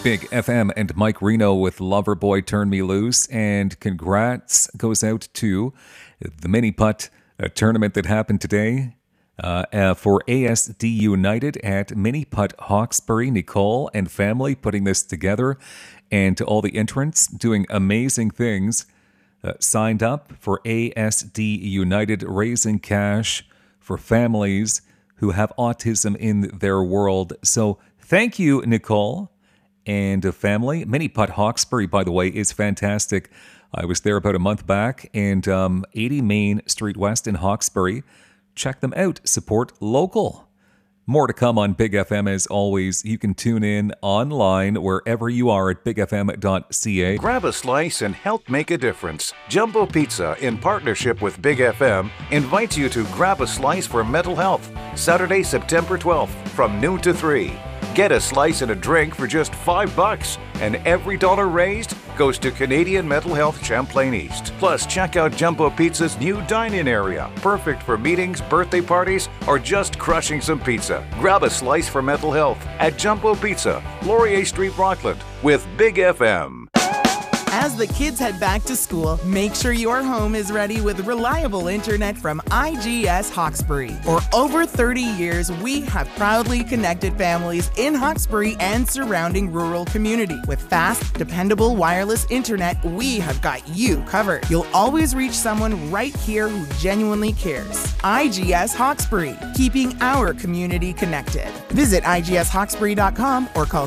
Big FM and Mike Reno with Loverboy Turn Me Loose. And congrats goes out to the mini putt tournament that happened today for ASD United at Mini Putt Hawkesbury. Nicole and family putting this together, and to all the entrants doing amazing things. Signed up for ASD United, raising cash for families who have autism in their world. So thank you, Nicole and family. Mini Putt Hawkesbury, by the way, is fantastic. I was there about a month back, and 80 Main Street West in Hawkesbury. Check them out. Support local. More to come on Big FM as always. You can tune in online wherever you are at bigfm.ca. Grab a slice and help make a difference. Jumbo Pizza, in partnership with Big FM, invites you to grab a slice for mental health. Saturday, September 12th from noon to 3. Get a slice and a drink for just $5, and every dollar raised goes to Canadian Mental Health Champlain East. Plus, check out Jumbo Pizza's new dine-in area, perfect for meetings, birthday parties, or just crushing some pizza. Grab a slice for mental health at Jumbo Pizza, Laurier Street, Rockland, with Big FM. As the kids head back to school, make sure your home is ready with reliable internet from IGS Hawkesbury. For over 30 years, we have proudly connected families in Hawkesbury and surrounding rural community. With fast, dependable wireless internet, we have got you covered. You'll always reach someone right here who genuinely cares. IGS Hawkesbury, keeping our community connected. Visit igshawkesbury.com or call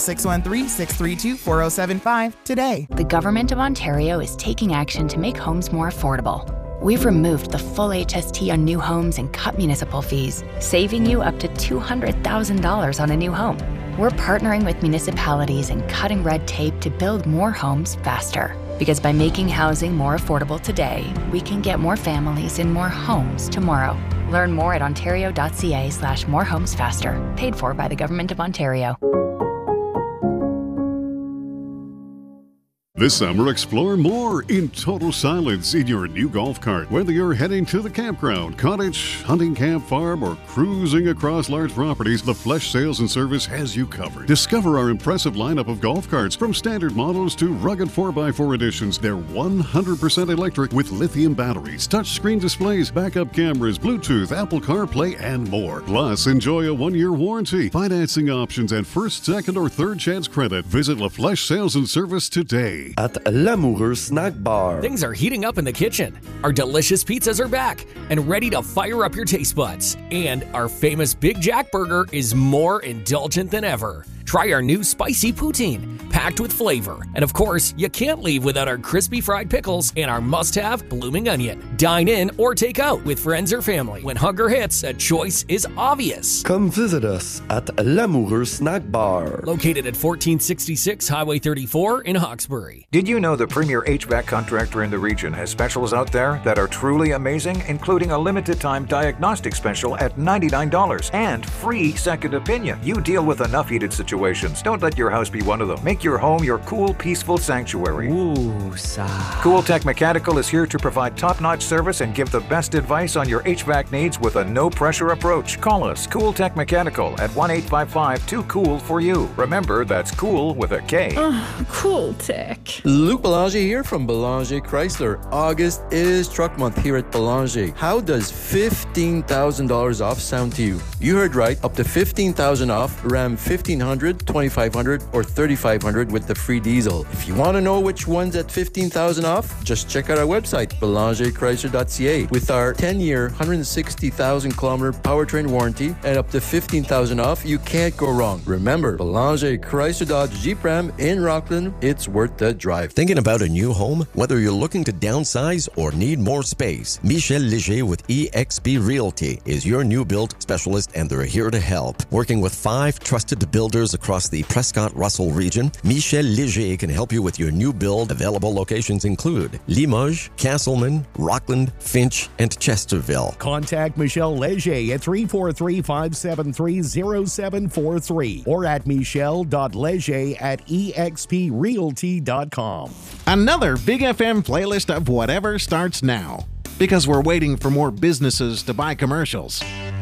613-632-4075 today. The government of Ontario is taking action to make homes more affordable. We've removed the full HST on new homes and cut municipal fees, saving you up to $200,000 on a new home. We're partnering with municipalities and cutting red tape to build more homes faster. Because by making housing more affordable today, we can get more families in more homes tomorrow. Learn more at ontario.ca/morehomesfaster. Paid for by the Government of Ontario. This summer, explore more in total silence in your new golf cart. Whether you're heading to the campground, cottage, hunting camp, farm, or cruising across large properties, the Flesh Sales and Service has you covered. Discover our impressive lineup of golf carts, from standard models to rugged 4x4 editions. They're 100% electric with lithium batteries, touchscreen displays, backup cameras, Bluetooth, Apple CarPlay, and more. Plus, enjoy a 1-year warranty, financing options, and first, second, or third chance credit. Visit La Flesh Sales and Service today. At L'Amoureux Snack Bar. Things are heating up in the kitchen. Our delicious pizzas are back and ready to fire up your taste buds. And our famous Big Jack Burger is more indulgent than ever. Try our new spicy poutine, packed with flavor. And of course, you can't leave without our crispy fried pickles and our must-have blooming onion. Dine in or take out with friends or family. When hunger hits, a choice is obvious. Come visit us at L'Amoureux Snack Bar. Located at 1466 Highway 34 in Hawkesbury. Did you know the premier HVAC contractor in the region has specials out there that are truly amazing, including a limited-time diagnostic special at $99 and free second opinion? You deal with enough heated situations. Don't let your house be one of them. Make your home your cool, peaceful sanctuary. Cool Tech Mechanical is here to provide top-notch service and give the best advice on your HVAC needs with a no-pressure approach. Call us, Cool Tech Mechanical, at 1-855-2COOL-for-you. Remember, that's cool with a K. Cool Tech. Luc Belanger here from Belanger Chrysler. August is truck month here at Belanger. How does $15,000 off sound to you? You heard right, up to $15,000 off Ram 1500, 2500, or 3500 with the free diesel. If you want to know which one's at $15,000 off, just check out our website, BelangerChrysler.ca. With our 10-year, 160,000-kilometer powertrain warranty and up to $15,000 off, you can't go wrong. Remember, Belanger Chrysler Dodge Jeep Ram in Rockland, it's worth the drive. Thinking about a new home? Whether you're looking to downsize or need more space, Michel Léger with eXp Realty is your new build specialist, and they're here to help. Working with 5 trusted builders across the Prescott-Russell region, Michel Léger can help you with your new build. Available locations include Limoges, Castleman, Rockland, Finch, and Chesterville. Contact Michel Léger at 343-573-0743 or at michel.leger@exprealty.com. Another Big FM playlist of whatever starts now, because we're waiting for more businesses to buy commercials.